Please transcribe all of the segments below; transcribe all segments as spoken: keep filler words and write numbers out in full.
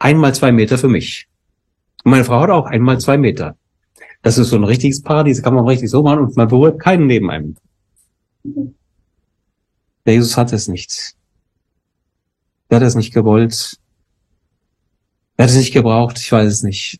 Einmal zwei Meter für mich. Und meine Frau hat auch einmal zwei Meter. Das ist so ein richtiges Paradies, kann man richtig so machen und man berührt keinen neben einem. Der Jesus hat es nicht. Er hat es nicht gewollt. Er hat es nicht gebraucht, ich weiß es nicht.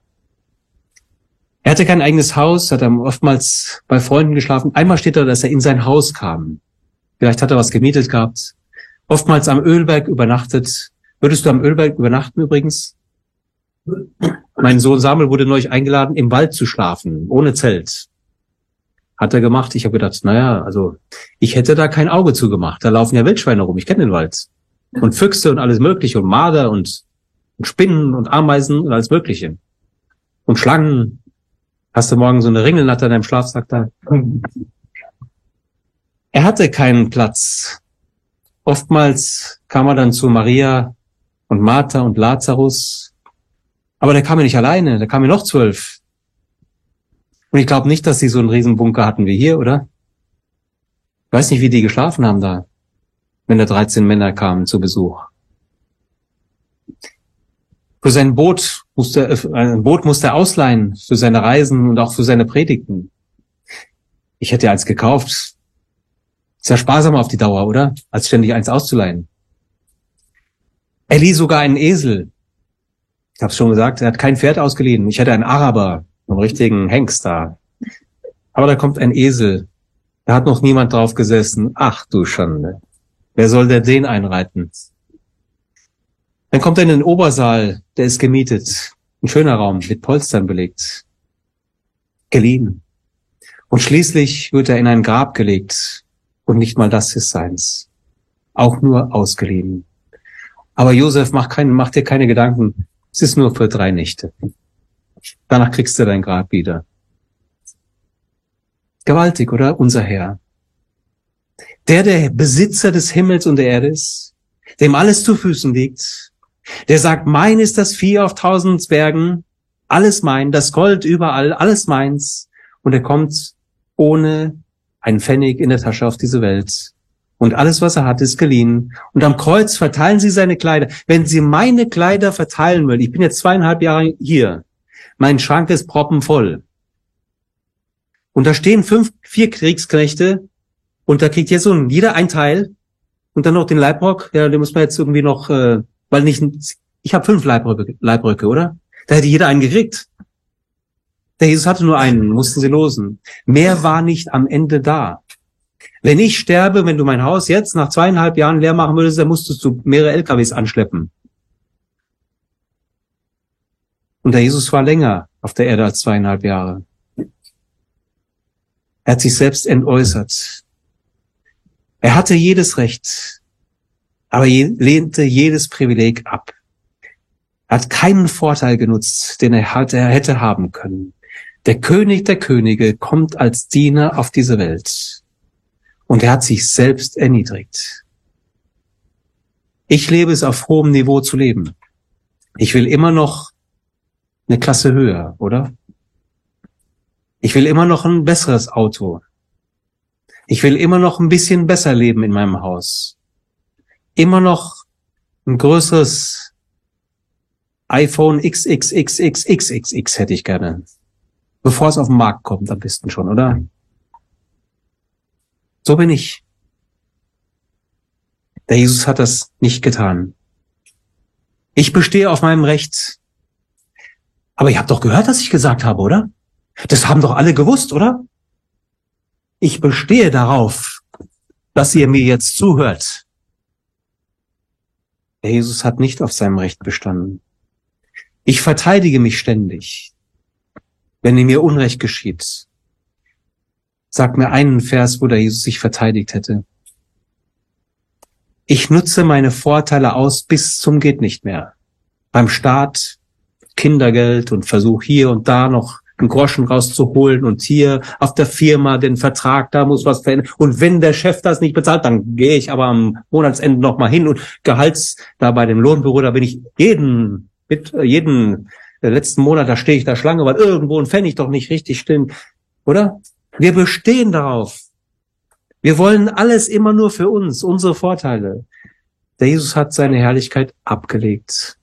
Er hatte kein eigenes Haus, hat er oftmals bei Freunden geschlafen. Einmal steht da, dass er in sein Haus kam. Vielleicht hat er was gemietet gehabt. Oftmals am Ölberg übernachtet. Würdest du am Ölberg übernachten übrigens? Mein Sohn Samuel wurde neulich eingeladen, im Wald zu schlafen, ohne Zelt. Hat er gemacht. Ich habe gedacht, naja, also ich hätte da kein Auge zugemacht. Da laufen ja Wildschweine rum, ich kenne den Wald. Und Füchse und alles mögliche und Marder und, und Spinnen und Ameisen und alles mögliche. Und Schlangen. Hast du morgen so eine Ringelnatter in deinem Schlafsack da? Er hatte keinen Platz. Oftmals kam er dann zu Maria und Martha und Lazarus. Aber der kam ja nicht alleine, da kamen ja noch zwölf. Und ich glaube nicht, dass sie so einen Riesenbunker hatten wie hier, oder? Ich weiß nicht, wie die geschlafen haben da, wenn da dreizehn Männer kamen zu Besuch. Für sein Boot musste er, ein Boot musste er ausleihen, für seine Reisen und auch für seine Predigten. Ich hätte eins gekauft. Ist ja sparsamer auf die Dauer, oder? Als ständig eins auszuleihen. Er lieh sogar einen Esel. Ich habe schon gesagt, er hat kein Pferd ausgeliehen. Ich hätte einen Araber, einen richtigen Hengst da. Aber da kommt ein Esel. Da hat noch niemand drauf gesessen. Ach du Schande. Wer soll denn den einreiten? Dann kommt er in den Obersaal, der ist gemietet. Ein schöner Raum, mit Polstern belegt. Geliehen. Und schließlich wird er in ein Grab gelegt. Und nicht mal das ist seins. Auch nur ausgeliehen. Aber Josef, mach, kein, mach dir keine Gedanken. Es ist nur für drei Nächte. Danach kriegst du dein Grab wieder. Gewaltig, oder? Unser Herr. Der, der Besitzer des Himmels und der Erde ist, dem alles zu Füßen liegt, der sagt, mein ist das Vieh auf tausend Bergen, alles mein, das Gold überall, alles meins. Und er kommt ohne einen Pfennig in der Tasche auf diese Welt. Und alles, was er hat, ist geliehen. Und am Kreuz verteilen sie seine Kleider. Wenn sie meine Kleider verteilen wollen, ich bin jetzt zweieinhalb Jahre hier, mein Schrank ist proppenvoll. Und da stehen fünf, vier Kriegsknechte und da kriegt jetzt so jeder ein Teil und dann noch den Leibrock. Ja, den muss man jetzt irgendwie noch, äh, weil nicht, ich habe fünf Leibröcke, Leibröcke, oder? Da hätte jeder einen gekriegt. Der Jesus hatte nur einen, mussten sie losen. Mehr war nicht am Ende da. Wenn ich sterbe, wenn du mein Haus jetzt nach zweieinhalb Jahren leer machen würdest, dann musstest du mehrere L K Ws anschleppen. Und der Jesus war länger auf der Erde als zweieinhalb Jahre. Er hat sich selbst entäußert. Er hatte jedes Recht, aber je, lehnte jedes Privileg ab. Er hat keinen Vorteil genutzt, den er, hatte, er hätte haben können. Der König der Könige kommt als Diener auf diese Welt. Und er hat sich selbst erniedrigt. Ich lebe es auf hohem Niveau zu leben. Ich will immer noch eine Klasse höher, oder? Ich will immer noch ein besseres Auto. Ich will immer noch ein bisschen besser leben in meinem Haus. Immer noch ein größeres iPhone X X X X X X X hätte ich gerne. Bevor es auf den Markt kommt, am besten schon, oder? So bin ich. Der Jesus hat das nicht getan. Ich bestehe auf meinem Recht. Aber ihr habt doch gehört, was ich gesagt habe, oder? Das haben doch alle gewusst, oder? Ich bestehe darauf, dass ihr mir jetzt zuhört. Der Jesus hat nicht auf seinem Recht bestanden. Ich verteidige mich ständig, wenn mir Unrecht geschieht. Sag mir einen Vers, wo der Jesus sich verteidigt hätte. Ich nutze meine Vorteile aus bis zum geht nicht mehr. Beim Staat Kindergeld und versuche hier und da noch einen Groschen rauszuholen und hier auf der Firma den Vertrag, da muss was verändern. Und wenn der Chef das nicht bezahlt, dann gehe ich aber am Monatsende noch mal hin und Gehalts, da bei dem Lohnbüro, da bin ich jeden, mit jeden letzten Monat, da stehe ich da Schlange, weil irgendwo ein Pfennig doch nicht richtig stimmt, oder? Wir bestehen darauf. Wir wollen alles immer nur für uns, unsere Vorteile. Der Jesus hat seine Herrlichkeit abgelegt.